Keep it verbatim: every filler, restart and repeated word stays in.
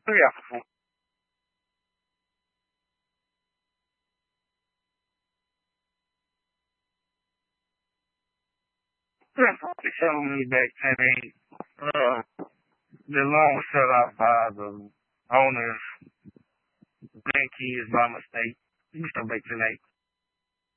Three out of four. That's probably showing me back ten eight. Uh, the loan was set out by the owner's grandkids by mistake. You still back ten eight.